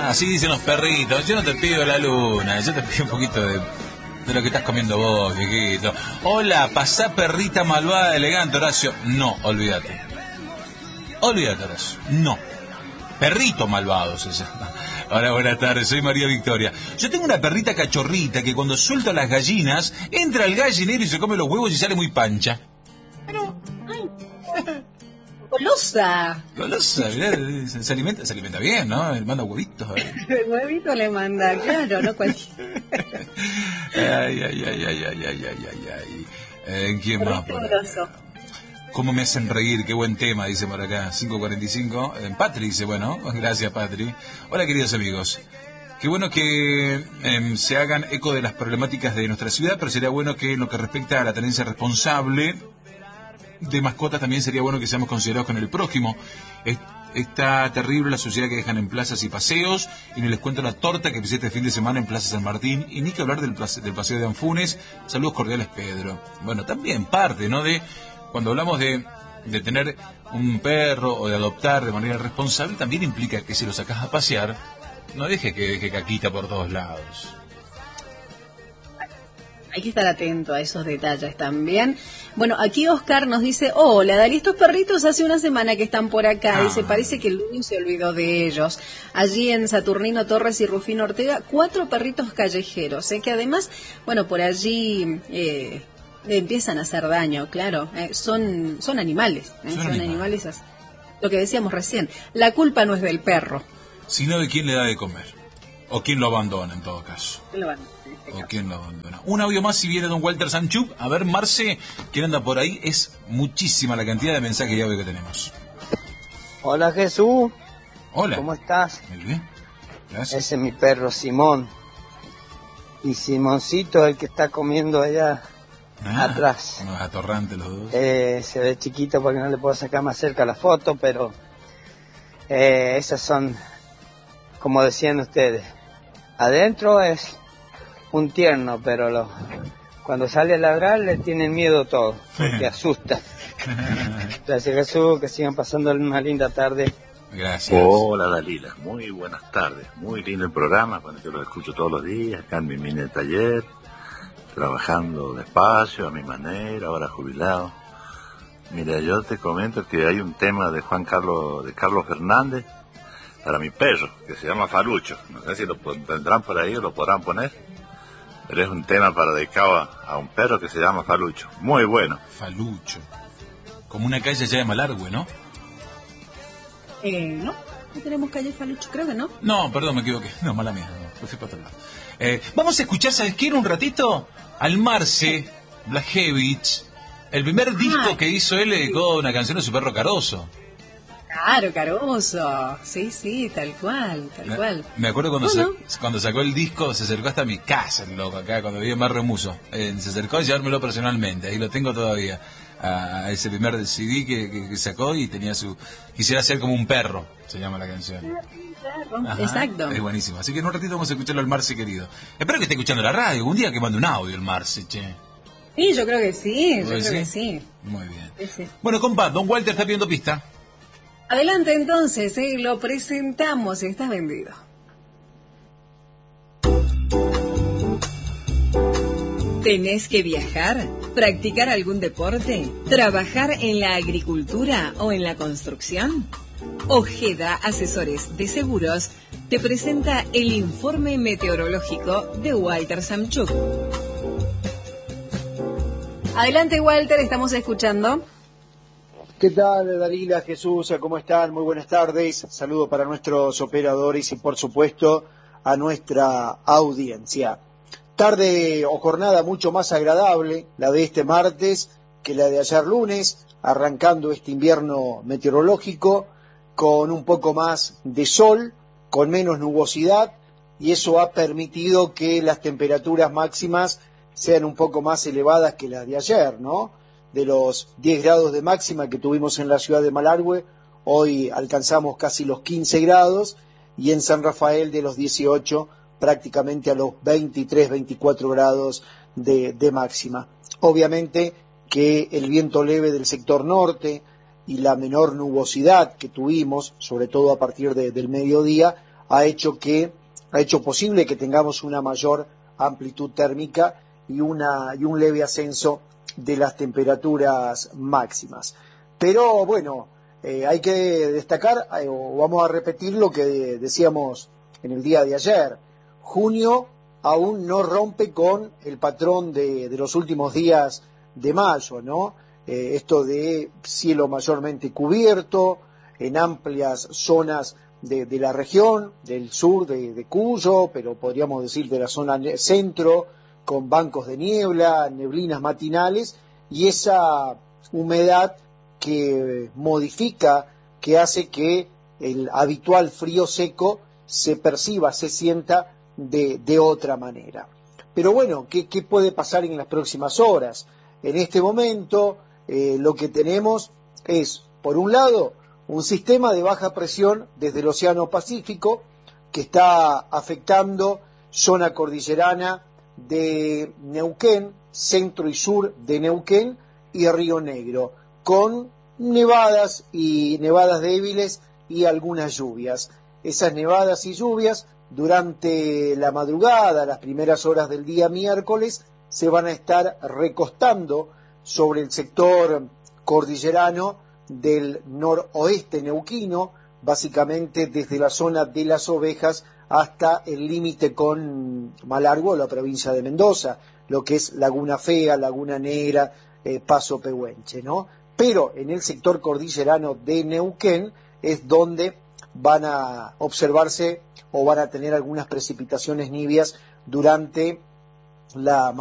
Así dicen los perritos. Yo no te pido la luna, yo te pido un poquito de lo que estás comiendo vos, viejito. Hola, pasá perrita malvada, elegante, Horacio. No, olvídate. Olvídate, Horacio. No. Perrito malvado se llama. Hola, buenas tardes, soy María Victoria. Yo tengo una perrita cachorrita que cuando suelto a las gallinas, entra al gallinero y se come los huevos y sale muy pancha. Pero, ay, golosa. Golosa, mirá, se alimenta bien, ¿no? Le manda huevitos. El huevito le manda, claro, no cualquier. ¿Quién más por acá? ¿Cómo me hacen reír? Qué buen tema, dice por acá. 5:45. Patri dice, bueno, gracias Patri. Hola queridos amigos. Qué bueno que se hagan eco de las problemáticas de nuestra ciudad, pero sería bueno que en lo que respecta a la tenencia responsable de mascotas también sería bueno que seamos considerados con el prójimo. Está terrible la suciedad que dejan en plazas y paseos, y ni les cuento la torta que pisé este fin de semana en Plaza San Martín, y ni que hablar del paseo de Anfunes. Saludos cordiales, Pedro. Bueno, también parte, ¿no?, de cuando hablamos de tener un perro o de adoptar de manera responsable, también implica que si lo sacás a pasear, no dejes que deje caquita por todos lados. Hay que estar atento a esos detalles también. Bueno, aquí Oscar nos dice, hola, Dalí, estos perritos hace una semana que están por acá. Dice, parece que el dueño se olvidó de ellos. Allí en Saturnino Torres y Rufino Ortega, 4 perritos callejeros, que además, bueno, por allí empiezan a hacer daño, claro. Son animales, son animales, lo que decíamos recién. La culpa no es del perro, sino de quién le da de comer, o quién lo abandona en todo caso. ¿O quién lo abandona? Un audio más si viene don Walter Sanchup. A ver, Marce, ¿quién anda por ahí? Es muchísima la cantidad de mensajes de audio que tenemos. Hola, Jesús. Hola. ¿Cómo estás? Muy bien. Gracias. Ese es mi perro Simón. Y Simoncito, el que está comiendo allá atrás. Unos atorrantes los dos. Se ve chiquito porque no le puedo sacar más cerca la foto, pero esas son, como decían ustedes, adentro es un tierno, pero cuando sale a ladrar le tienen miedo todo, porque asusta. Gracias, Jesús, que sigan pasando una linda tarde. Gracias. Hola, Dalila, muy buenas tardes, muy lindo el programa, cuando yo lo escucho todos los días, acá en mi mini taller, trabajando despacio, a mi manera, ahora jubilado. Mira, yo te comento que hay un tema de Carlos Fernández, para mi perro, que se llama Falucho. No sé si lo tendrán por ahí o lo podrán poner, pero es un tema para dedicado a un perro que se llama Falucho. Muy bueno. Falucho. Como una calle allá de Malargüe, ¿no? No tenemos calle Falucho, creo que no. No, perdón, me equivoqué. No, mala mía, no, fui para otro lado. Vamos a escuchar, ¿sabes qué? Un ratito al Marce Blachevich. El primer disco que hizo él le dedicó una canción a su perro Caroso. Claro, Caroso. Sí, tal cual. Me acuerdo cuando sacó el disco, se acercó hasta mi casa, el loco, acá, cuando vivía en Barrio Muso. Se acercó a llevármelo personalmente, ahí lo tengo todavía. A ese primer CD que sacó, y tenía quisiera ser como un perro, se llama la canción. Ajá, exacto. Es buenísimo. Así que en un ratito vamos a escucharlo al Marce querido. Espero que esté escuchando la radio. Un día que mande un audio el Marce, che. Sí, yo creo que sí. Muy bien. Sí. Bueno, compa, don Walter está pidiendo pista. Adelante entonces, lo presentamos, está vendido. ¿Tenés que viajar? ¿Practicar algún deporte? ¿Trabajar en la agricultura o en la construcción? Ojeda Asesores de Seguros te presenta el informe meteorológico de Walter Samchuk. Adelante, Walter, estamos escuchando. ¿Qué tal, Dalila, Jesús? ¿Cómo están? Muy buenas tardes. Saludo para nuestros operadores y, por supuesto, a nuestra audiencia. Tarde o jornada mucho más agradable, la de este martes, que la de ayer lunes, arrancando este invierno meteorológico, con un poco más de sol, con menos nubosidad, y eso ha permitido que las temperaturas máximas sean un poco más elevadas que las de ayer, ¿no? De los 10 grados de máxima que tuvimos en la ciudad de Malargüe, hoy alcanzamos casi los 15 grados, y en San Rafael de los 18 prácticamente a los 23, 24 grados de máxima. Obviamente que el viento leve del sector norte y la menor nubosidad que tuvimos, sobre todo a partir del mediodía, ha hecho posible que tengamos una mayor amplitud térmica y un leve ascenso de las temperaturas máximas. Pero bueno, hay que destacar, o vamos a repetir lo que decíamos en el día de ayer. Junio aún no rompe con el patrón de los últimos días de mayo, ¿no? Esto de cielo mayormente cubierto en amplias zonas de la región, del sur de Cuyo, pero podríamos decir de la zona centro, con bancos de niebla, neblinas matinales, y esa humedad que modifica, que hace que el habitual frío seco se perciba, se sienta de otra manera. Pero bueno, ¿qué puede pasar en las próximas horas? En este momento lo que tenemos es, por un lado, un sistema de baja presión desde el Océano Pacífico que está afectando zona cordillerana de Neuquén, centro y sur de Neuquén y Río Negro, con nevadas débiles y algunas lluvias. Esas nevadas y lluvias durante la madrugada, las primeras horas del día miércoles, se van a estar recostando sobre el sector cordillerano del noroeste neuquino, básicamente desde la zona de Las Ovejas hasta el límite con Malargüe, la provincia de Mendoza, lo que es Laguna Fea, Laguna Negra, Paso Pehuenche, ¿no? Pero en el sector cordillerano de Neuquén es donde van a observarse o van a tener algunas precipitaciones nivias durante la